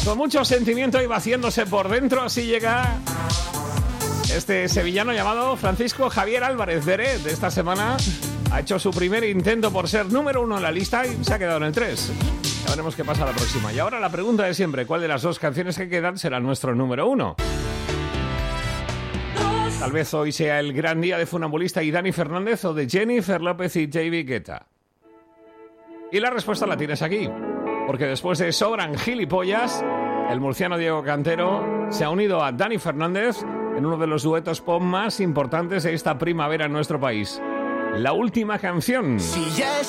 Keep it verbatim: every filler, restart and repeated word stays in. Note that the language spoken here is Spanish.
Con mucho sentimiento y vaciándose por dentro, así llega este sevillano llamado Francisco Javier Álvarez. Dere, de esta semana, ha hecho su primer intento por ser número uno en la lista y se ha quedado en el tres. Ya veremos qué pasa la próxima. Y ahora la pregunta de siempre: ¿cuál de las dos canciones que quedan será nuestro número uno? Tal vez hoy sea el gran día de Funambulista y Dani Fernández, o de Jennifer López y David Guetta. Y la respuesta la tienes aquí, porque después de Sobran Gilipollas, el murciano Diego Cantero se ha unido a Dani Fernández en uno de los duetos pop más importantes de esta primavera en nuestro país. La última canción. Si ya es